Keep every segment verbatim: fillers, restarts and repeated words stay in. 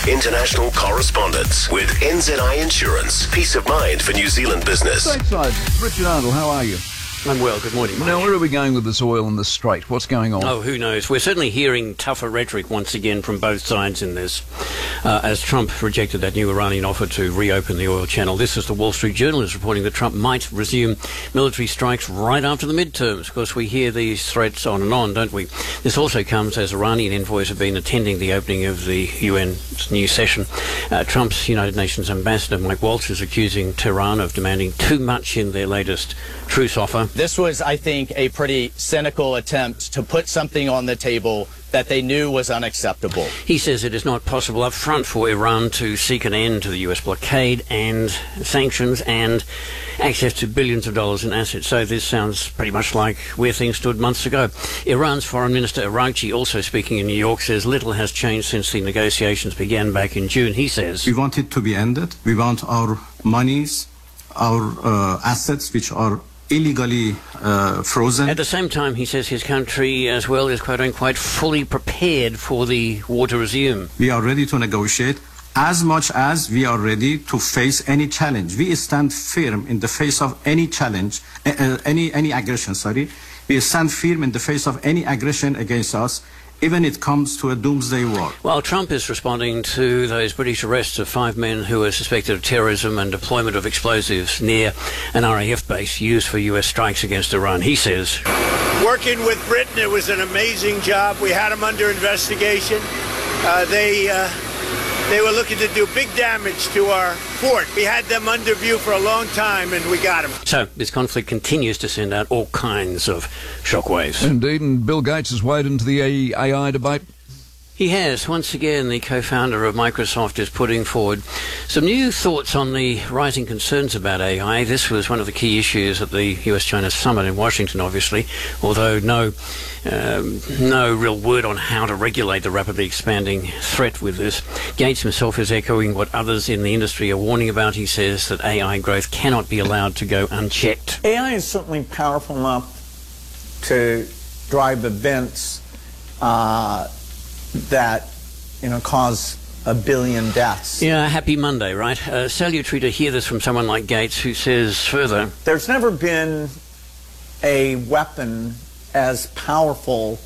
international correspondence with N Z I Insurance. Peace of mind for New Zealand business. Stateside, Richard Arnold, how are you? I'm well, good morning, Mike. Now, where are we going with this oil in the Strait? What's going on? Oh, who knows? We're certainly hearing tougher rhetoric once again from both sides in this, uh, as Trump rejected that new Iranian offer to reopen the oil channel. This is the Wall Street Journal is reporting that Trump might resume military strikes right after the midterms. Of course, we hear these threats on and on, don't we? This also comes as Iranian envoys have been attending the opening of the U N's new session. Uh, Trump's United Nations ambassador, Mike Waltz, is accusing Tehran of demanding too much in their latest truce offer. This was, I think, a pretty cynical attempt to put something on the table that they knew was unacceptable. He says it is not possible up front for Iran to seek an end to the U S blockade and sanctions and access to billions of dollars in assets. So this sounds pretty much like where things stood months ago. Iran's Foreign Minister Araghchi, also speaking in New York, says little has changed since the negotiations began back in June. He says, we want it to be ended. We want our monies, our uh, assets, which are illegally uh, frozen. At the same time, he says his country as well is quite unquote fully prepared for the war to resume. We are ready to negotiate as much as we are ready to face any challenge. We stand firm in the face of any challenge, uh, any any aggression, sorry. We stand firm in the face of any aggression against us, even if it comes to a doomsday war. Well, Trump is responding to those British arrests of five men who are suspected of terrorism and deployment of explosives near an R A F base used for U S strikes against Iran. He says, working with Britain, it was an amazing job. We had them under investigation. Uh, they... Uh, They were looking to do big damage to our fort. We had them under view for a long time, and we got them. So this conflict continues to send out all kinds of shockwaves. Indeed, and Bill Gates has waded into the A I debate. He has. Once again, the co-founder of Microsoft is putting forward some new thoughts on the rising concerns about A I. This was one of the key issues at the U S China summit in Washington, obviously, although no um, no real word on how to regulate the rapidly expanding threat with this. Gates himself is echoing what others in the industry are warning about. He says that A I growth cannot be allowed to go unchecked. A I is certainly powerful enough to drive events uh, that, you know, cause a billion deaths. Yeah, happy Monday, right? Uh, salutary to hear this from someone like Gates, who says further, there's never been a weapon as powerful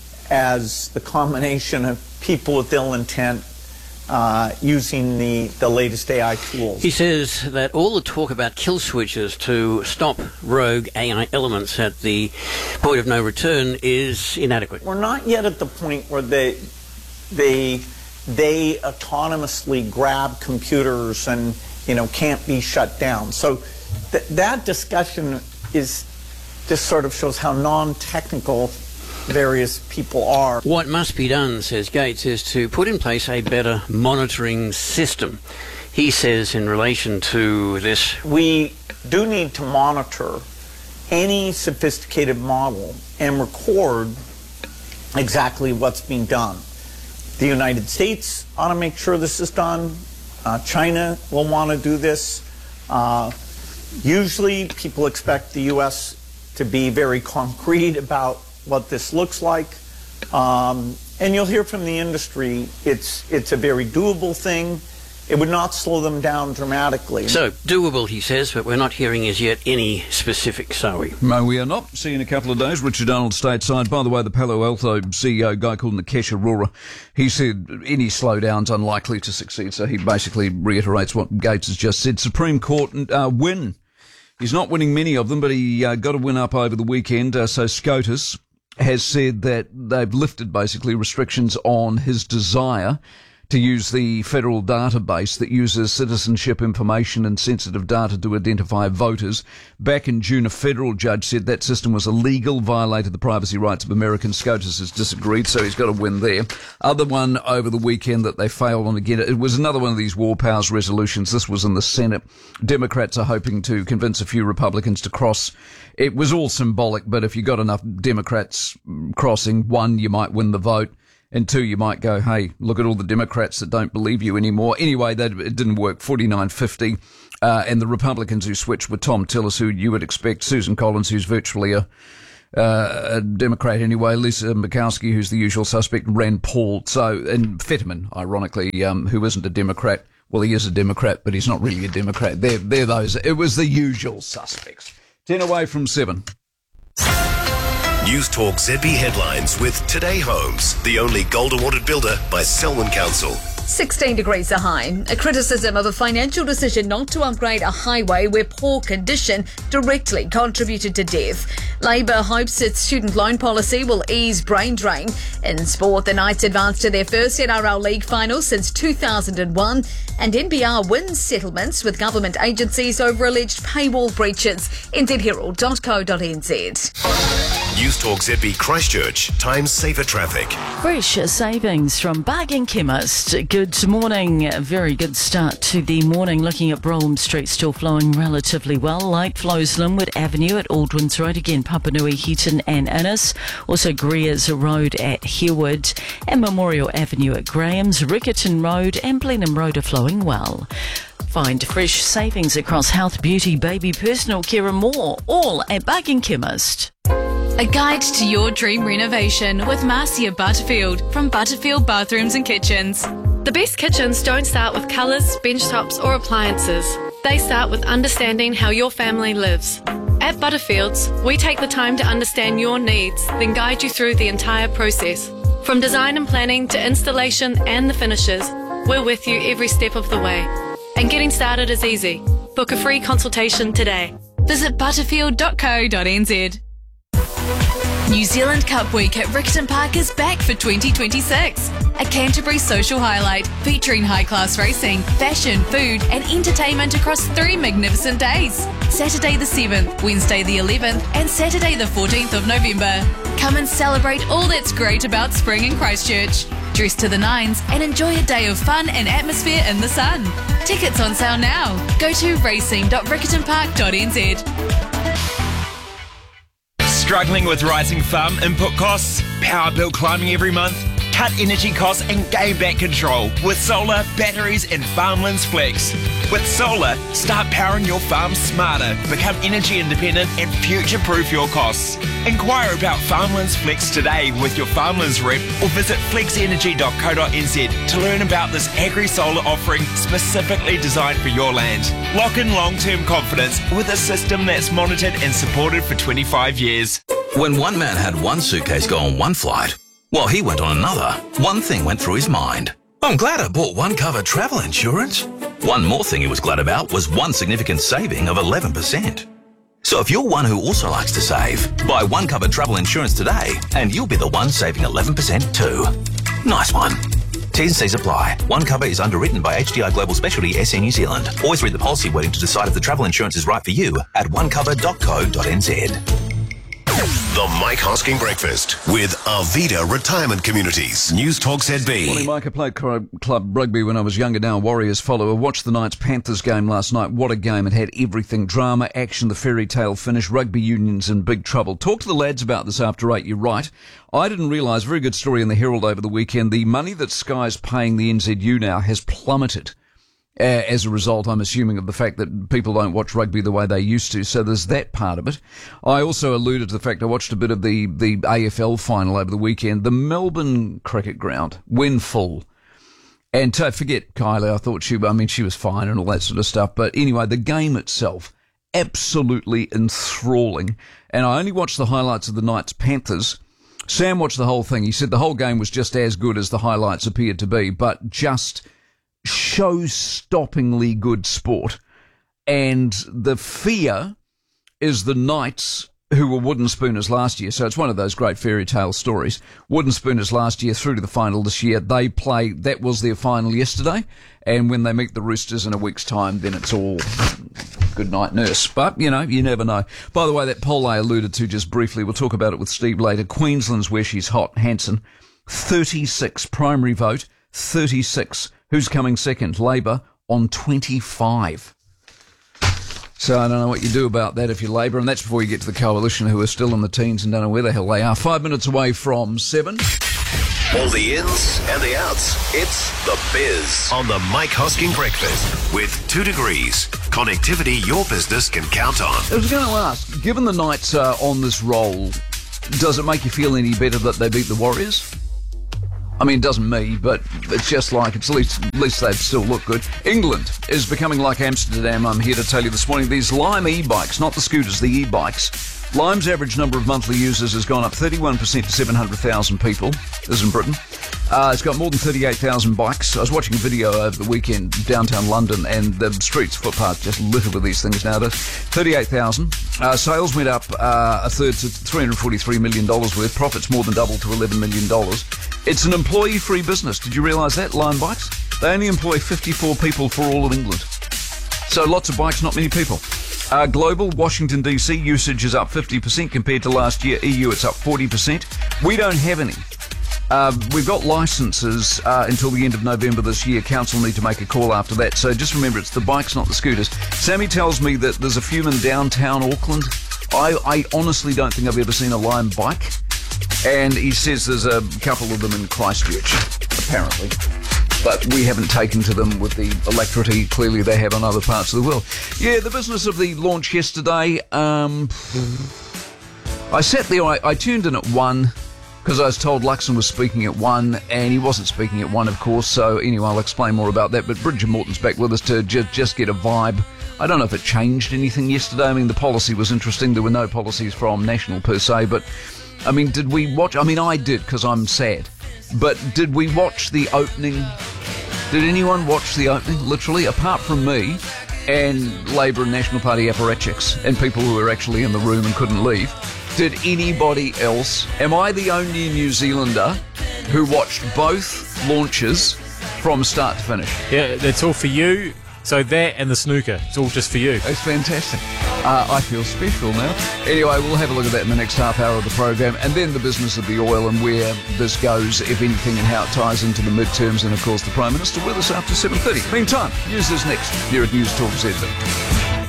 as the combination of people with ill intent uh, using the, the latest A I tools. He says that all the talk about kill switches to stop rogue A I elements at the point of no return is inadequate. We're not yet at the point where they, they, they autonomously grab computers and, you know, can't be shut down. So th that discussion is just sort of shows how non-technical various people are. What must be done, says Gates, is to put in place a better monitoring system. He says in relation to this, we do need to monitor any sophisticated model and record exactly what's being done. The United States ought to make sure this is done. Uh, China will want to do this. Uh, usually people expect the U S to be very concrete about what this looks like. Um, and you'll hear from the industry, it's, it's a very doable thing. It would not slow them down dramatically. So, doable, he says, but we're not hearing as yet any specifics, are we? No, we are not. See you in a couple of days. Richard Arnold stateside. By the way, the Palo Alto C E O, a guy called Nikesh Arora, he said any slowdown's unlikely to succeed. So he basically reiterates what Gates has just said. Supreme Court uh, win. He's not winning many of them, but he uh, got a win up over the weekend. Uh, so SCOTUS has said that they've lifted basically restrictions on his desire to use the federal database that uses citizenship information and sensitive data to identify voters. Back in June, a federal judge said that system was illegal, violated the privacy rights of Americans. SCOTUS has disagreed, so he's got a win there. Other one over the weekend that they failed on again, it was another one of these war powers resolutions. This was in the Senate. Democrats are hoping to convince a few Republicans to cross. It was all symbolic, but if you got enough Democrats crossing, one, you might win the vote. And two, you might go, hey, look at all the Democrats that don't believe you anymore. Anyway, that, it didn't work, forty-nine fifty. Uh, and the Republicans who switched were Tom Tillis, who you would expect, Susan Collins, who's virtually a, uh, a Democrat anyway. Lisa Murkowski, who's the usual suspect, Rand Paul. So, and Fetterman, ironically, um, who isn't a Democrat. Well, he is a Democrat, but he's not really a Democrat. They're, they're those. It was the usual suspects. Ten away from seven. News Talk Z B headlines with Today Homes, the only gold awarded builder by Selwyn Council. sixteen degrees a high. A criticism of a financial decision not to upgrade a highway where poor condition directly contributed to death. Labour hopes its student loan policy will ease brain drain. In sport, the Knights advanced to their first N R L League final since two thousand one, and N B R wins settlements with government agencies over alleged paywall breaches. n z herald dot co dot n z. News Talk Z B Christchurch, times safer traffic. Fresh savings from Bargain Chemist. Good morning. A very good start to the morning. Looking at Brougham Street, still flowing relatively well. Light flows Linwood Avenue at Aldwins Road, again Papanui, Heaton and Innes. Also Greers Road at Herwood and Memorial Avenue at Graham's. Rickerton Road and Blenheim Road are flowing well. Find fresh savings across health, beauty, baby, personal care and more, all at Bargain Chemist. A guide to your dream renovation with Marcia Butterfield from Butterfield Bathrooms and Kitchens. The best kitchens don't start with colours, bench tops or appliances. They start with understanding how your family lives. At Butterfields, we take the time to understand your needs, then guide you through the entire process. From design and planning to installation and the finishes, we're with you every step of the way. And getting started is easy. Book a free consultation today. Visit butterfield dot co dot n z. New Zealand Cup Week at Rickerton Park is back for twenty twenty-six. A Canterbury social highlight featuring high-class racing, fashion, food and entertainment across three magnificent days. Saturday the seventh, Wednesday the eleventh and Saturday the fourteenth of November. Come and celebrate all that's great about spring in Christchurch. Dress to the nines and enjoy a day of fun and atmosphere in the sun. Tickets on sale now. Go to racing dot rickerton park dot n z. Struggling with rising farm input costs? Power bill climbing every month? Cut energy costs and gain back control with solar, batteries and Farmlands Flex. With solar, start powering your farm smarter, become energy independent and future-proof your costs. Inquire about Farmlands Flex today with your Farmlands rep or visit flex energy dot co dot n z to learn about this agri-solar offering specifically designed for your land. Lock in long-term confidence with a system that's monitored and supported for twenty-five years. When one man had one suitcase go on one flight, while he went on another, one thing went through his mind. I'm glad I bought one cover travel insurance. One more thing he was glad about was one significant saving of eleven percent. So if you're one who also likes to save, buy one cover travel insurance today and you'll be the one saving eleven percent too. Nice one. T's and C's apply. One cover is underwritten by H D I Global Specialty S A New Zealand. Always read the policy wording to decide if the travel insurance is right for you at one cover dot co dot n z. The Mike Hosking Breakfast with Arvida Retirement Communities. News Talk Z B. Morning, Mike. I played club rugby when I was younger, now a Warriors follower. Watched the Knights Panthers game last night. What a game. It had everything. Drama, action, the fairy tale finish. Rugby union's in big trouble. Talk to the lads about this after eight. You're right. I didn't realise, very good story in the Herald over the weekend, the money that Sky's paying the N Z U now has plummeted. Uh, as a result, I'm assuming, of the fact that people don't watch rugby the way they used to. So there's that part of it. I also alluded to the fact I watched a bit of the, the A F L final over the weekend. The Melbourne Cricket Ground, when full. And to forget Kylie, I thought she, I mean, she was fine and all that sort of stuff. But anyway, the game itself, absolutely enthralling. And I only watched the highlights of the Knights Panthers. Sam watched the whole thing. He said the whole game was just as good as the highlights appeared to be, but just show-stoppingly good sport. And the fear is the Knights, who were wooden spooners last year, so it's one of those great fairy tale stories. Wooden spooners last year, through to the final this year. They play, that was their final yesterday, and when they meet the Roosters in a week's time, then it's all good night, nurse. But, you know, you never know. By the way, that poll I alluded to just briefly, we'll talk about it with Steve later. Queensland's where she's hot. Hanson, thirty-six primary vote, thirty-six. Who's coming second? Labour on twenty-five. So I don't know what you do about that if you're Labour, and that's before you get to the coalition, who are still in the teens and don't know where the hell they are. Five minutes away from seven. All the ins and the outs. It's The Biz on the Mike Hosking Breakfast with Two Degrees. Connectivity your business can count on. I was going to ask, given the Knights are on this roll does it make you feel any better that they beat the Warriors? I mean, it doesn't me, but it's just like, it's at least, at least they still look good. England is becoming like Amsterdam, I'm here to tell you this morning. These Lime e-bikes, not the scooters, the e-bikes. Lime's average number of monthly users has gone up thirty-one percent to seven hundred thousand people. This is in Britain. Uh, it's got more than thirty-eight thousand bikes. I was watching a video over the weekend downtown London, and the streets, footpaths, just littered with these things nowadays. thirty-eight thousand. Uh, sales went up uh, a third to three hundred forty-three million dollars worth. Profits more than doubled to eleven million dollars. It's an employee-free business. Did you realise that, Lime Bikes? They only employ fifty-four people for all of England. So lots of bikes, not many people. Uh, global, Washington D C usage is up fifty percent compared to last year. E U, it's up forty percent. We don't have any. Uh, we've got licences uh, until the end of November this year. Council need to make a call after that. So just remember, it's the bikes, not the scooters. Sammy tells me that there's a few in downtown Auckland. I, I honestly don't think I've ever seen a Lime bike. And he says there's a couple of them in Christchurch, apparently. But we haven't taken to them with the alacrity clearly they have in other parts of the world. Yeah, the business of the launch yesterday, um, I sat there, I, I tuned in at one, because I was told Luxon was speaking at one, and he wasn't speaking at one, of course, so anyway, I'll explain more about that. But Bridget Morton's back with us to ju- just get a vibe. I don't know if it changed anything yesterday. I mean, the policy was interesting. There were no policies from National per se, but, I mean, did we watch? I mean, I did, because I'm sad. But did we watch the opening? Did anyone watch the opening, literally, apart from me and Labour and National Party apparatchiks and people who were actually in the room and couldn't leave? Did anybody else? Am I the only New Zealander who watched both launches from start to finish? Yeah, that's all for you. So that and the snooker, it's all just for you. It's fantastic. Uh, I feel special now. Anyway, we'll have a look at that in the next half hour of the program, and then the business of the oil and where this goes, if anything, and how it ties into the midterms, and of course the Prime Minister with us after seven thirty. Meantime, news is next here at News Talk Z B.